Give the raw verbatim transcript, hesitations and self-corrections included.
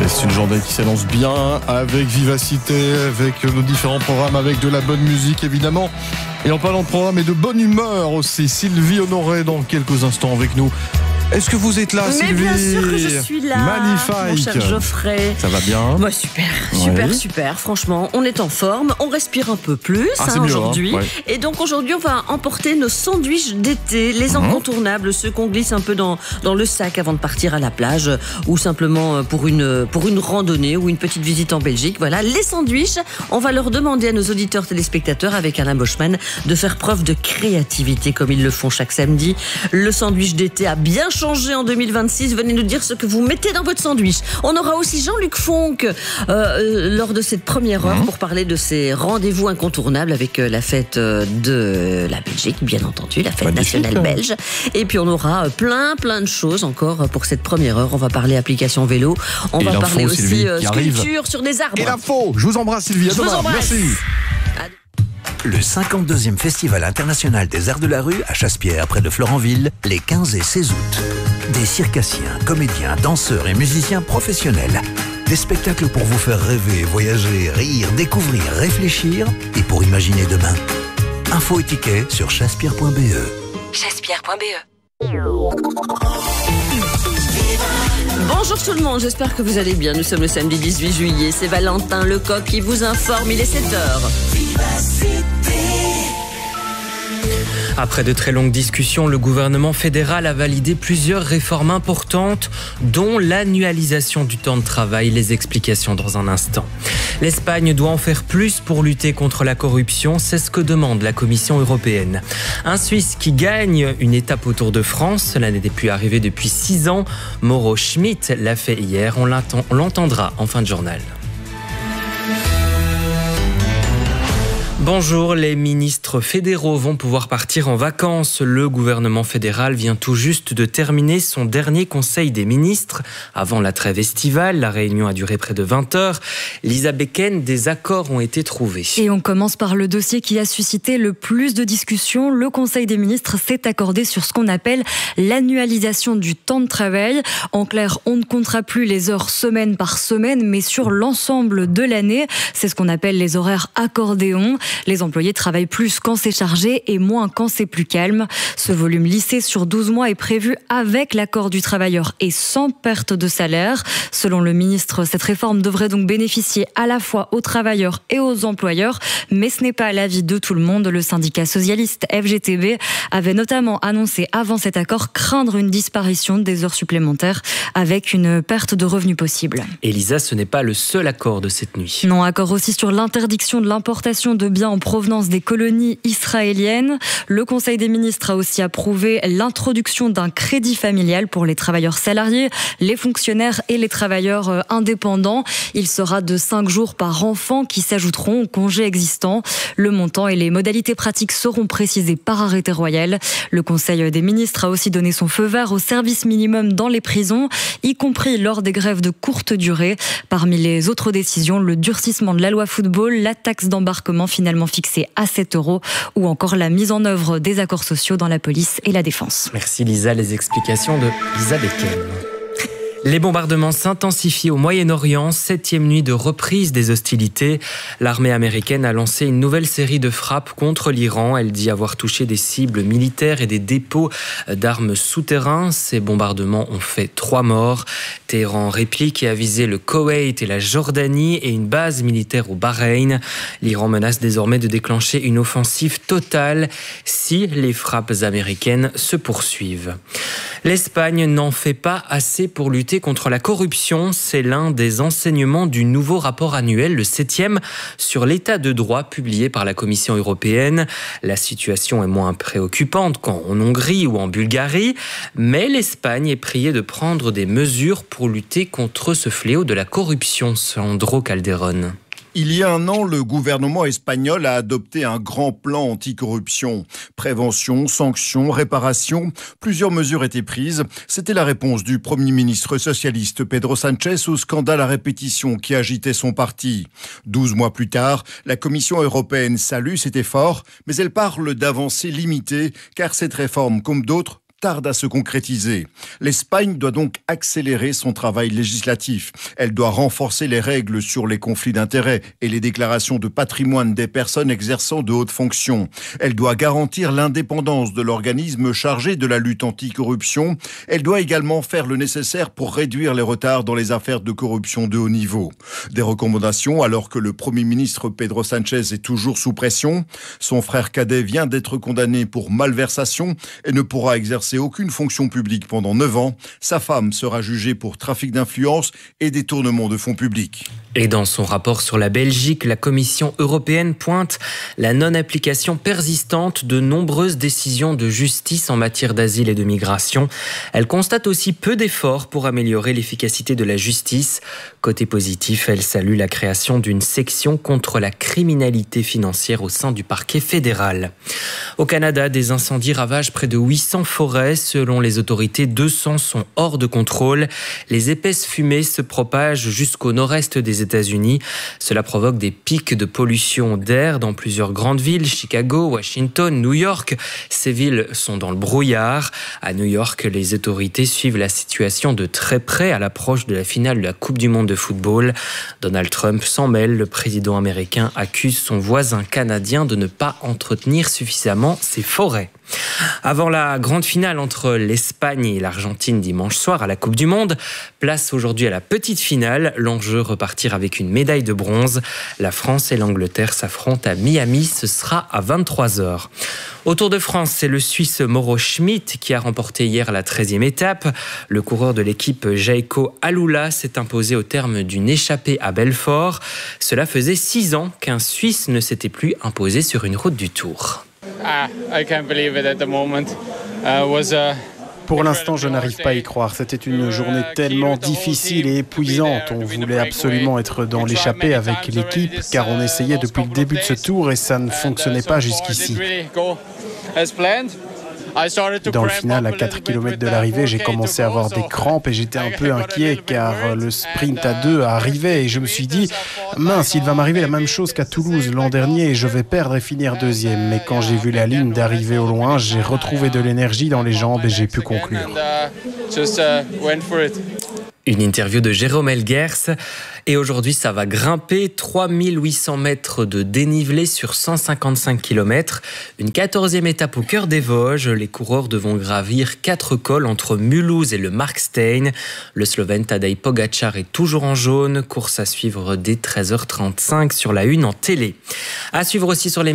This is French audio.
Allez, c'est une journée qui s'annonce bien, avec vivacité, avec nos différents programmes, avec de la bonne musique évidemment. Et en parlant de programme et de bonne humeur aussi, Sylvie Honoré dans quelques instants avec nous. Est-ce que vous êtes là, Mais Sylvie? bien sûr que je suis là. Magnifique. Mon cher Geoffrey. Ça va bien? Ouais, super, super, oui. super. Franchement, on est en forme, on respire un peu plus ah, hein, mieux, aujourd'hui. Hein, ouais. Et donc aujourd'hui, on va emporter nos sandwichs d'été, les mmh. incontournables, ceux qu'on glisse un peu dans, dans le sac avant de partir à la plage ou simplement pour une, pour une randonnée ou une petite visite en Belgique. Voilà, les sandwichs, on va leur demander à nos auditeurs téléspectateurs avec Alain Boschman de faire preuve de créativité comme ils le font chaque samedi. Le sandwich d'été a bien changé en deux mille vingt-six. Venez nous dire ce que vous mettez dans votre sandwich. On aura aussi Jean-Luc Fonck euh, lors de cette première heure mmh. pour parler de ces rendez-vous incontournables avec euh, la fête euh, de la Belgique, bien entendu, la fête Magnifique. nationale belge. Et puis on aura euh, plein, plein de choses encore pour cette première heure. On va parler application vélo. On Et va parler aussi Sylvie, euh, sculpture arrive. sur des arbres. Et l'info. Je vous embrasse, Sylvie. À Je demain. vous embrasse. Merci. Le cinquante-deuxième Festival international des arts de la rue à Chassepierre, près de Florenville, les quinze et seize août. Des circassiens, comédiens, danseurs et musiciens professionnels. Des spectacles pour vous faire rêver, voyager, rire, découvrir, réfléchir et pour imaginer demain. Infos et tickets sur chassepierre point b e. chassepierre point b e. Bonjour tout le monde, j'espère que vous allez bien. Nous sommes le samedi dix-huit juillet, c'est Valentin Lecoq qui vous informe, il est sept heures. Après de très longues discussions, le gouvernement fédéral a validé plusieurs réformes importantes, dont l'annualisation du temps de travail. Les explications dans un instant. L'Espagne doit en faire plus pour lutter contre la corruption, c'est ce que demande la Commission européenne. Un Suisse qui gagne une étape au Tour de France, cela n'était plus arrivé depuis six ans. Mauro Schmidt l'a fait hier, on l'entendra en fin de journal. Bonjour, les ministres fédéraux vont pouvoir partir en vacances. Le gouvernement fédéral vient tout juste de terminer son dernier conseil des ministres avant la trêve estivale. La réunion a duré près de vingt heures. Lisa Becken, des accords ont été trouvés. Et on commence par le dossier qui a suscité le plus de discussions. Le conseil des ministres s'est accordé sur ce qu'on appelle l'annualisation du temps de travail. En clair, on ne comptera plus les heures semaine par semaine, mais sur l'ensemble de l'année. C'est ce qu'on appelle les horaires accordéons. Les employés travaillent plus quand c'est chargé et moins quand c'est plus calme. Ce volume lissé sur douze mois est prévu avec l'accord du travailleur et sans perte de salaire. Selon le ministre, cette réforme devrait donc bénéficier à la fois aux travailleurs et aux employeurs, mais ce n'est pas l'avis de tout le monde. Le syndicat socialiste F G T B avait notamment annoncé avant cet accord craindre une disparition des heures supplémentaires avec une perte de revenus possible. Elisa, ce n'est pas le seul accord de cette nuit. Non, accord aussi sur l'interdiction de l'importation de biens en provenance des colonies israéliennes. Le Conseil des ministres a aussi approuvé l'introduction d'un crédit familial pour les travailleurs salariés, les fonctionnaires et les travailleurs indépendants. Il sera de cinq jours par enfant qui s'ajouteront aux congés existants. Le montant et les modalités pratiques seront précisés par arrêté royal. Le Conseil des ministres a aussi donné son feu vert au service minimum dans les prisons, y compris lors des grèves de courte durée. Parmi les autres décisions, le durcissement de la loi football, la taxe d'embarquement finalement fixée à sept euros ou encore la mise en œuvre des accords sociaux dans la police et la défense. Merci Lisa, les explications de Lisa Becken. Les bombardements s'intensifient au Moyen-Orient, septième nuit de reprise des hostilités. L'armée américaine a lancé une nouvelle série de frappes contre l'Iran. Elle dit avoir touché des cibles militaires et des dépôts d'armes souterrains. Ces bombardements ont fait trois morts. Téhéran réplique et a visé le Koweït et la Jordanie et une base militaire au Bahreïn. L'Iran menace désormais de déclencher une offensive totale si les frappes américaines se poursuivent. L'Espagne n'en fait pas assez pour lutter contre la corruption. C'est l'un des enseignements du nouveau rapport annuel, le septième, sur l'état de droit publié par la Commission européenne. La situation est moins préoccupante qu'en Hongrie ou en Bulgarie, mais l'Espagne est priée de prendre des mesures pour lutter contre ce fléau de la corruption. Sandro Calderón. Il y a un an, le gouvernement espagnol a adopté un grand plan anticorruption. Prévention, sanctions, réparation, plusieurs mesures étaient prises. C'était la réponse du Premier ministre socialiste Pedro Sánchez au scandale à répétition qui agitait son parti. Douze mois plus tard, la Commission européenne salue cet effort, mais elle parle d'avancées limitées, car cette réforme, comme d'autres, tarde à se concrétiser. L'Espagne doit donc accélérer son travail législatif. Elle doit renforcer les règles sur les conflits d'intérêts et les déclarations de patrimoine des personnes exerçant de hautes fonctions. Elle doit garantir l'indépendance de l'organisme chargé de la lutte anticorruption. Elle doit également faire le nécessaire pour réduire les retards dans les affaires de corruption de haut niveau. Des recommandations alors que le Premier ministre Pedro Sánchez est toujours sous pression. Son frère cadet vient d'être condamné pour malversation et ne pourra exercer aucune fonction publique pendant neuf ans. Sa femme sera jugée pour trafic d'influence et détournement de fonds publics. Et dans son rapport sur la Belgique, la Commission européenne pointe la non-application persistante de nombreuses décisions de justice en matière d'asile et de migration. Elle constate aussi peu d'efforts pour améliorer l'efficacité de la justice. Côté positif, elle salue la création d'une section contre la criminalité financière au sein du parquet fédéral. Au Canada, des incendies ravagent près de huit cents forêts. Selon les autorités, deux cents sont hors de contrôle. Les épaisses fumées se propagent jusqu'au nord-est des États-Unis. Cela provoque des pics de pollution d'air dans plusieurs grandes villes, Chicago, Washington, New York. Ces villes sont dans le brouillard. À New York, les autorités suivent la situation de très près à l'approche de la finale de la Coupe du monde de football. Donald Trump s'en mêle. Le président américain accuse son voisin canadien de ne pas entretenir suffisamment ses forêts. Avant la grande finale entre l'Espagne et l'Argentine dimanche soir à la Coupe du Monde, place aujourd'hui à la petite finale. L'enjeu, repartir avec une médaille de bronze. La France et l'Angleterre s'affrontent à Miami. Ce sera à vingt-trois heures. Au Tour de France, c'est le Suisse Mauro Schmid qui a remporté hier la treizième étape. Le coureur de l'équipe Jaiko Alula s'est imposé au terme d'une échappée à Belfort. Cela faisait six ans qu'un Suisse ne s'était plus imposé sur une route du Tour. Ah, I can't believe it at the moment. Uh, was a... Pour l'instant, je n'arrive pas à y croire. C'était une journée tellement difficile et épuisante. On voulait absolument être dans l'échappée avec l'équipe, car on essayait depuis le début de ce tour et ça ne fonctionnait pas jusqu'ici. Dans le final, à quatre kilomètres de l'arrivée, j'ai commencé à avoir des crampes et j'étais un peu inquiet car le sprint à deux arrivait et je me suis dit « Mince, il va m'arriver la même chose qu'à Toulouse l'an dernier et je vais perdre et finir deuxième. » Mais quand j'ai vu la ligne d'arrivée au loin, j'ai retrouvé de l'énergie dans les jambes et j'ai pu conclure. Une interview de Jérôme Elguers. Et aujourd'hui, ça va grimper. trois mille huit cents mètres de dénivelé sur cent cinquante-cinq kilomètres. Une quatorzième étape au cœur des Vosges. Les coureurs devront gravir quatre cols entre Mulhouse et le Markstein. Le Slovène Tadej Pogačar est toujours en jaune. Course à suivre dès treize heures trente-cinq sur la une en télé. À suivre aussi sur les